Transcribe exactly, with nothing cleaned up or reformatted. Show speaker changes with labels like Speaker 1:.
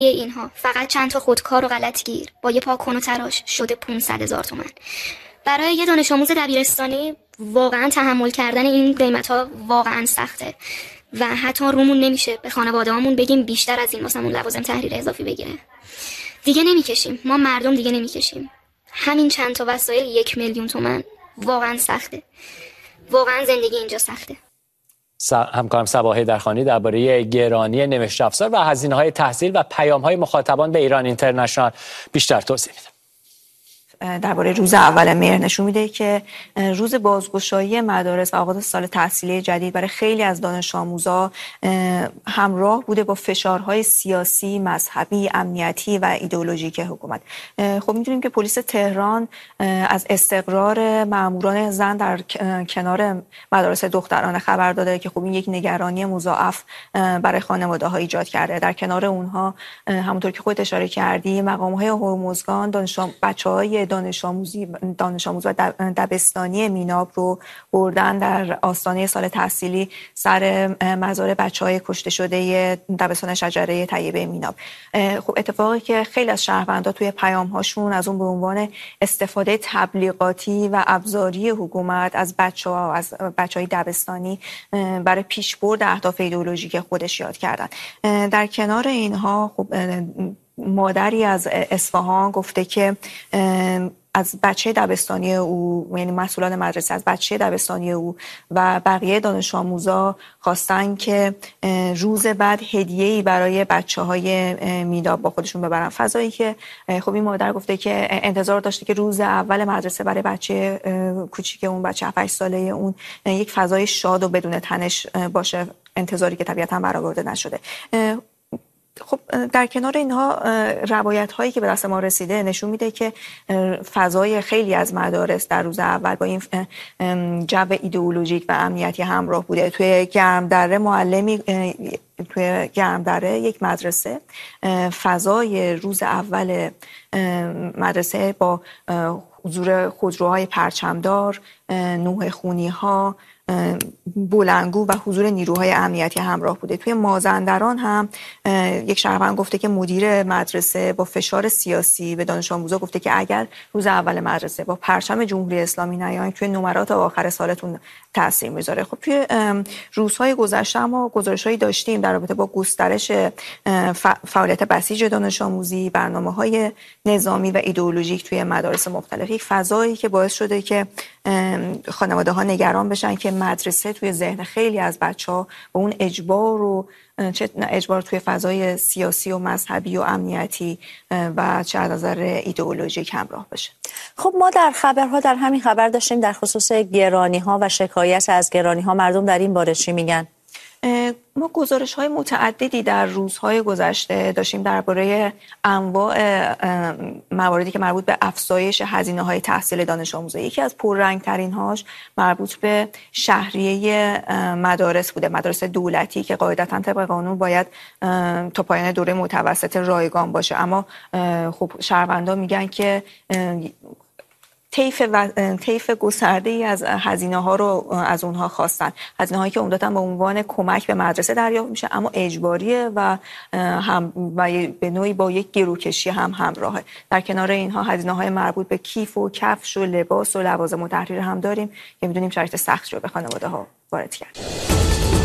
Speaker 1: اینها فقط چند تا خودکار و غلطگیر با یه پاکن و تراش شده پانصد هزار تومان. برای یه دانش آموز دبیرستانی واقعا تحمل کردن این قیمت ها واقعا سخته و حتی رومون نمیشه به خانواده هامون بگیم بیشتر از این واسمون لوازم تحریر اضافی بگیره. دیگه نمیکشیم، ما مردم دیگه نمیکشیم. همین چند تا وسایل یک میلیون تومان واقعا سخته. واقعا زندگی اینجا سخته.
Speaker 2: همکارم صبا حیدرخانی درباره گرانی نوشت افزار و هزینه‌های تحصیل و پیام‌های مخاطبان به ایران اینترنشنال بیشتر توضیح میده.
Speaker 3: درباره روز اول مهر نشون میده که روز بازگشایی مدارس و آغاز سال تحصیلی جدید برای خیلی از دانش آموزا همراه بوده با فشارهای سیاسی، مذهبی، امنیتی و ایدئولوژیک حکومت. خب میدونیم که پلیس تهران از استقرار ماموران زن در کنار مدارس دخترانه خبر داده که خب این یک نگرانی مضاعف برای خانواده‌ها ایجاد کرده. در کنار اونها همونطور که خودت اشاره کردی مقام‌های هرمزگان دانش بچه‌های دانش آموزی دانش آموز و دبستانی میناب رو بردن در آستانه سال تحصیلی سر مزار بچه‌های کشته شده دبستان شجره طیبه میناب. خب اتفاقی که خیلی از شهروندان توی پیام‌هاشون از اون به عنوان استفاده تبلیغاتی و ابزاری حکومت از بچه‌ها از بچه‌های دبستانی برای پیشبرد اهداف ایدئولوژیک خودش یاد کردن. در کنار اینها خب مادری از اصفهان گفته که از بچه دبستانی او، یعنی مسئولان مدرسه از بچه دبستانی او و بقیه دانش آموزا خواستن که روز بعد هدیه‌ای برای بچه‌های میداب با خودشون ببرن. فضایی که خب این مادر گفته که انتظار داشته که روز اول مدرسه برای بچه کوچیک اون، بچه هفت هشت ساله اون، یک فضای شاد و بدون تنش باشه، انتظاری که طبیعتاً برآورده نشده. خب در کنار اینها روایت هایی که به دست ما رسیده نشون میده که فضای خیلی از مدارس در روز اول با این جو ایدئولوژیک و امنیتی همراه بوده. توی گرمدره معلمی توی گرمدره یک مدرسه فضای روز اول مدرسه با حضور خودروهای پرچمدار، نوح خونی ها، بلندگو و حضور نیروهای امنیتی همراه بوده. توی مازندران هم یک شهروند گفته که مدیر مدرسه با فشار سیاسی به دانش آموزا گفته که اگر روز اول مدرسه با پرچم جمهوری اسلامی نیاین توی نمرات آخر سالتون تاثیر میذاره. خب توی روزهای گذشته ما گزارش‌هایی داشتیم در رابطه با گسترش فعالیت بسیج دانش آموزی، برنامه‌های نظامی و ایدئولوژیک توی مدارس مختلف. یک فضایی که باعث شده که خانواده‌ها نگران بشن که مدرسه توی ذهن خیلی از بچه‌ها با اون اجبار و چه اجبار توی فضای سیاسی و مذهبی و امنیتی و چه از نظر ایدئولوژیک همراه بشه.
Speaker 4: خب ما در خبرها در همین خبر داشتیم در خصوص گرانی‌ها و شکایت از گرانی‌ها، مردم در این باره چی میگن؟
Speaker 3: ما گزارش‌های متعددی در روزهای گذشته داشتیم درباره انواع مواردی که مربوط به افزایش هزینه‌های تحصیل دانش آموزی. یکی از پررنگ‌ترین‌هاش مربوط به شهریه مدارس بوده، مدارس دولتی که قاعدتاً طبق قانون باید تا پایان دوره متوسط رایگان باشه، اما خب شهروندان میگن که طیف و طیف گسترده‌ای از هزینه‌ها رو از اونها خواستن، هزینه‌هایی که عمدتاً به عنوان کمک به مدرسه دریافت میشه اما اجباریه و هم و به نوعی با یک گروکشی هم همراهه. در کنار اینها هزینه‌های مربوط به کیف و کفش و لباس و لوازم و تحریر هم داریم که می‌دونیم شرایط سخت رو به خانواده‌ها وارد کرده.